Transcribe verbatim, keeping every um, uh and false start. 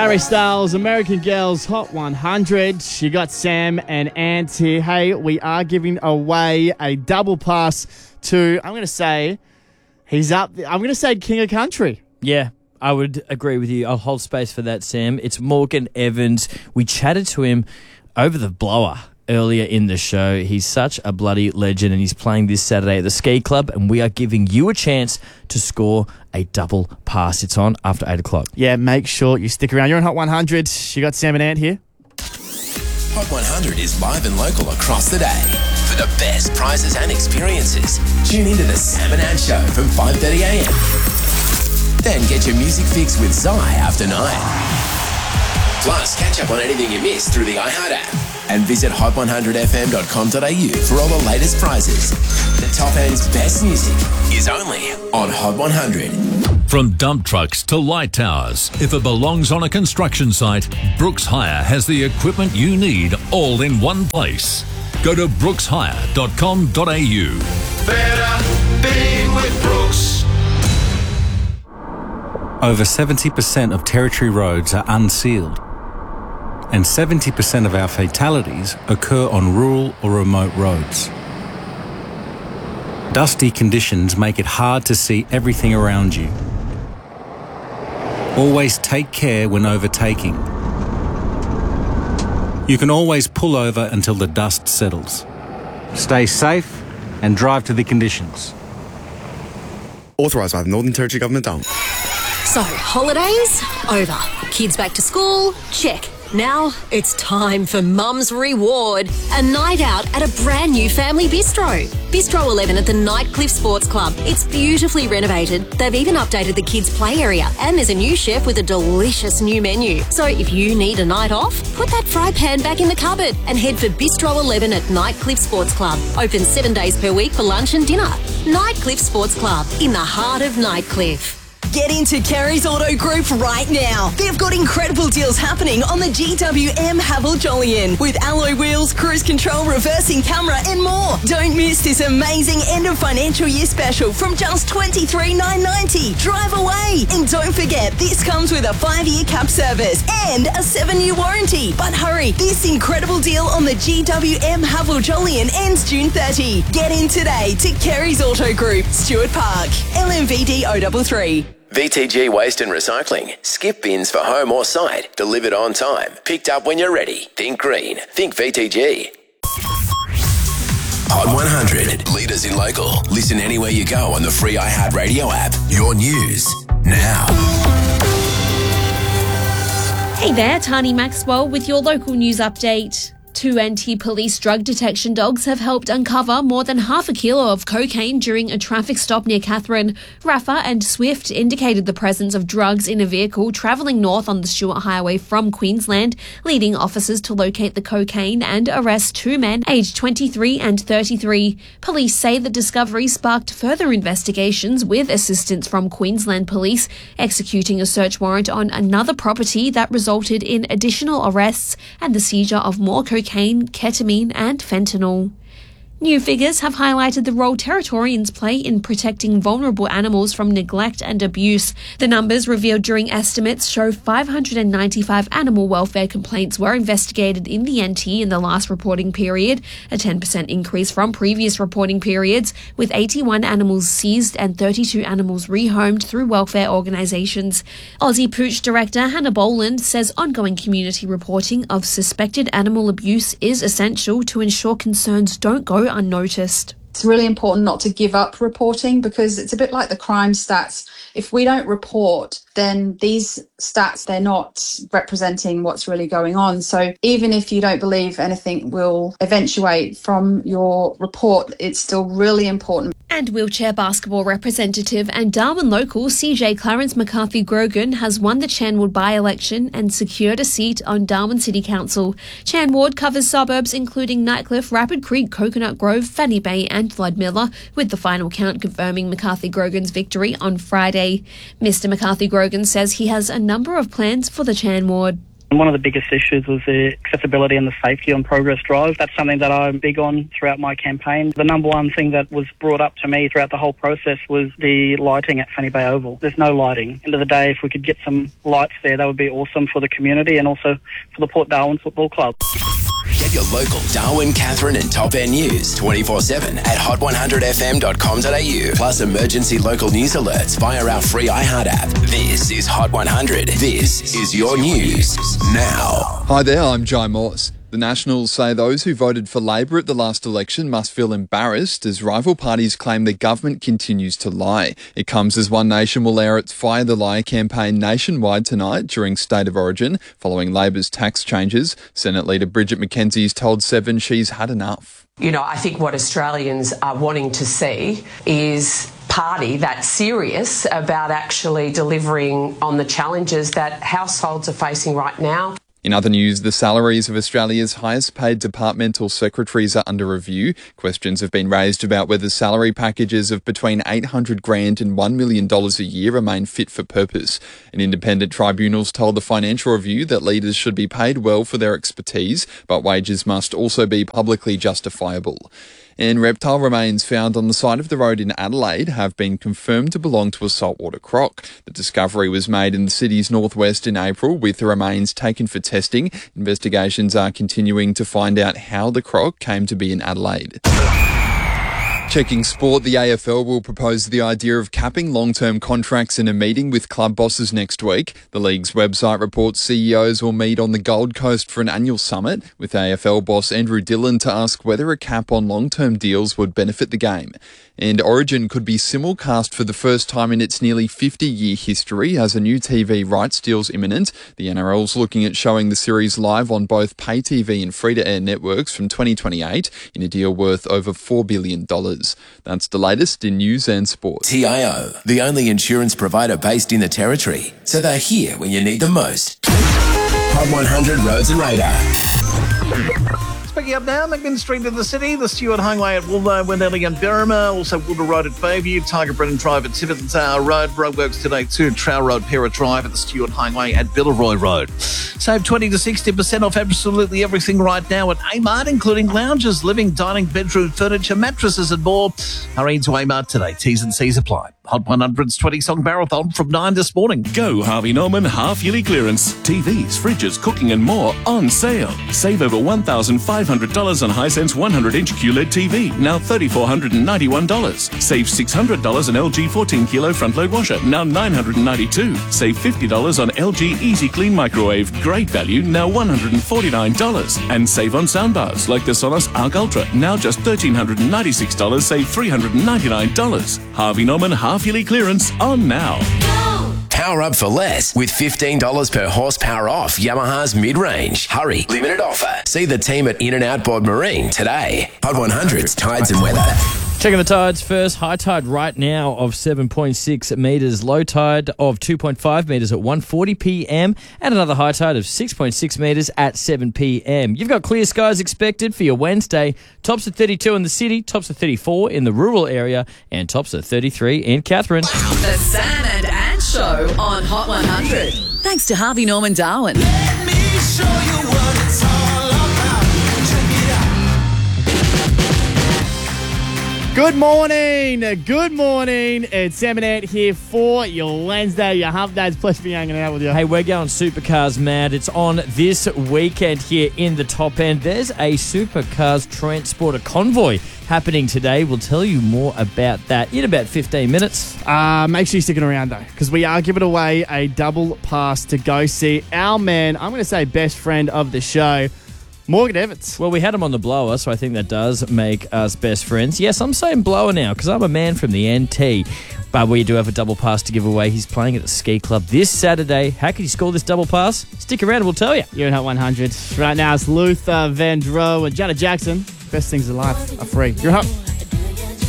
Harry Styles, American Girls, Hot one hundred. You got Sam and Ant here. Hey, we are giving away a double pass to, I'm going to say, he's up, I'm going to say King of Country. Yeah, I would agree with you. I'll hold space for that, Sam. It's Morgan Evans. We chatted to him over the blower earlier in the show. He's such a bloody legend, and he's playing this Saturday at the Ski Club, and we are giving you a chance to score a double pass. It's on after eight o'clock. Yeah, make sure you stick around. You're on Hot one hundred. You got Sam and Ant here. Hot one hundred is live and local across the day. For the best prizes and experiences, tune into the Sam and Ant Show from five thirty a m. Then get your music fix with Zai after nine. Plus, catch up on anything you missed through the iHeart app. And visit hot one hundred f m dot com dot a u for all the latest prizes. The top end's best music is only on Hot one hundred. From dump trucks to light towers, if it belongs on a construction site, Brooks Hire has the equipment you need all in one place. Go to brooks hire dot com dot a u. Better be with Brooks. Over seventy percent of territory roads are unsealed, and seventy percent of our fatalities occur on rural or remote roads. Dusty conditions make it hard to see everything around you. Always take care when overtaking. You can always pull over until the dust settles. Stay safe and drive to the conditions. Authorised by the Northern Territory Government. Down. So, holidays? Over. Kids back to school? Check. Now it's time for Mum's Reward, a night out at a brand new family bistro. Bistro eleven at the Nightcliff Sports Club. It's beautifully renovated. They've even updated the kids' play area, and there's a new chef with a delicious new menu. So if you need a night off, put that fry pan back in the cupboard and head for Bistro eleven at Nightcliff Sports Club. Open seven days per week for lunch and dinner. Nightcliff Sports Club, in the heart of Nightcliff. Get into Kerry's Auto Group right now. They've got incredible deals happening on the G W M Haval Jolyon with alloy wheels, cruise control, reversing camera and more. Don't miss this amazing end of financial year special from just twenty-three thousand nine hundred ninety dollars. Drive away. And don't forget, this comes with a five-year cap service and a seven-year warranty. But hurry, this incredible deal on the G W M Haval Jolyon ends June thirtieth. Get in today to Kerry's Auto Group, Stuart Park, L M V D O three three. V T G Waste and Recycling. Skip bins for home or site. Delivered on time. Picked up when you're ready. Think green. Think V T G. Hot one hundred. Leaders in local. Listen anywhere you go on the free iHeart Radio app. Your news now. Hey there, Tani Maxwell with your local news update. Two anti-police drug detection dogs have helped uncover more than half a kilo of cocaine during a traffic stop near Katherine. Rafa and Swift indicated the presence of drugs in a vehicle travelling north on the Stewart Highway from Queensland, leading officers to locate the cocaine and arrest two men aged twenty-three and thirty-three. Police say the discovery sparked further investigations with assistance from Queensland Police, executing a search warrant on another property that resulted in additional arrests and the seizure of more cocaine. Cocaine, ketamine and fentanyl. New figures have highlighted the role Territorians play in protecting vulnerable animals from neglect and abuse. The numbers revealed during estimates show five hundred ninety-five animal welfare complaints were investigated in the N T in the last reporting period, a ten percent increase from previous reporting periods, with eighty-one animals seized and thirty-two animals rehomed through welfare organisations. Aussie Pooch Director Hannah Boland says ongoing community reporting of suspected animal abuse is essential to ensure concerns don't go unnoticed. It's really important not to give up reporting because it's a bit like the crime stats. If we don't report, then these stats, they're not representing what's really going on. So even if you don't believe anything will eventuate from your report, it's still really important. And wheelchair basketball representative and Darwin local C J Clarence McCarthy Grogan has won the Chanwood by-election and secured a seat on Darwin City Council. Chanwood covers suburbs including Nightcliff, Rapid Creek, Coconut Grove, Fanny Bay and Ludmilla, with the final count confirming McCarthy Grogan's victory on Friday. Mister McCarthy Grogan says he has a number of plans for the Chanwood. And one of the biggest issues was the accessibility and the safety on Progress Drive. That's something that I'm big on throughout my campaign. The number one thing that was brought up to me throughout the whole process was the lighting at Fanny Bay Oval. There's no lighting. End of the day, if we could get some lights there, that would be awesome for the community and also for the Port Darwin Football Club. Get your local Darwin, Catherine and Top End news twenty-four seven at hot one hundred f m dot com dot a u. Plus emergency local news alerts via our free iHeart app. This is Hot one hundred. This is your news now. Hi there, I'm Jai Morse. The Nationals say those who voted for Labor at the last election must feel embarrassed as rival parties claim the government continues to lie. It comes as One Nation will air its Fire the Lie campaign nationwide tonight during State of Origin, following Labor's tax changes. Senate Leader Bridget McKenzie's told Seven she's had enough. You know, I think what Australians are wanting to see is party that's serious about actually delivering on the challenges that households are facing right now. In other news, the salaries of Australia's highest paid departmental secretaries are under review. Questions have been raised about whether salary packages of between eight hundred grand and one million dollars a year remain fit for purpose. An independent tribunal's told the Financial Review that leaders should be paid well for their expertise, but wages must also be publicly justifiable. And reptile remains found on the side of the road in Adelaide have been confirmed to belong to a saltwater croc. The discovery was made in the city's northwest in April, with the remains taken for testing. Investigations are continuing to find out how the croc came to be in Adelaide. Checking sport, the A F L will propose the idea of capping long-term contracts in a meeting with club bosses next week. The league's website reports C E Os will meet on the Gold Coast for an annual summit, with A F L boss Andrew Dillon to ask whether a cap on long-term deals would benefit the game. And Origin could be simulcast for the first time in its nearly fifty-year history as a new T V rights deal's imminent. The N R L's looking at showing the series live on both pay T V and free-to-air networks from twenty twenty-eight in a deal worth over four billion dollars. That's the latest in news and sport. T I O, the only insurance provider based in the Territory, so they're here when you need them most. Hot one hundred Roads and Radar. Speaking up now, Macmillan Street in the city, the Stewart Highway at Woolno, Wenelli and Berrima, also Woodall Road at Bayview, Tiger Brennan Drive at Tiverton Tower Road, roadworks today too, Trowell Road, Pera Drive at the Stewart Highway at Villeroy Road. Save twenty to sixty percent off absolutely everything right now at Amart, including lounges, living, dining, bedroom, furniture, mattresses and more. Hurry into Amart today, T's and C's apply. Hot one hundred's twenty song marathon from nine this morning. Go Harvey Norman half-yearly clearance. T Vs, fridges, cooking and more on sale. Save over one thousand five hundred dollars on Hisense one hundred inch Q L E D T V, now three thousand four hundred ninety-one dollars. Save six hundred dollars on L G fourteen kilo front-load washer, now nine hundred ninety-two dollars. Save fifty dollars on L G Easy Clean microwave, great value, now one hundred forty-nine dollars. And save on soundbars like the Sonos Arc Ultra, now just one thousand three hundred ninety-six dollars, save three hundred ninety-nine dollars. Harvey Norman half-yearly clearance on now. Power up for less with fifteen dollars per horsepower off Yamaha's mid-range. Hurry, limited offer. See the team at In and Out Board Marine today. Hot one hundred's tides and weather. Checking the tides first. High tide right now of seven point six metres. Low tide of two point five metres at one forty p m. And another high tide of six point six metres at seven p m. You've got clear skies expected for your Wednesday. Tops at thirty-two in the city, tops at thirty-four in the rural area, and tops at thirty-three in Catherine. The Sam and Ann Show on Hot one hundred. Thanks to Harvey Norman Darwin. Let me show you what it's all about. Check it out. Good morning, good morning. It's Sam and Ant here for your Wednesday, your hump day. It's a pleasure being hanging out with you. Hey, we're going Supercars mad. It's on this weekend here in the top end. There's a Supercars Transporter convoy happening today. We'll tell you more about that in about fifteen minutes. Uh, make sure you're sticking around, though, because we are giving away a double pass to go see our man, I'm going to say best friend of the show, Morgan Evans. Well, we had him on the blower, so I think that does make us best friends. Yes, I'm saying blower now because I'm a man from the N T. But we do have a double pass to give away. He's playing at the ski club this Saturday. How can you score this double pass? Stick around and we'll tell you. You're in Hot one hundred. Right now it's Luther Vandross and Janet Jackson. Best things in life are free. You're Hot.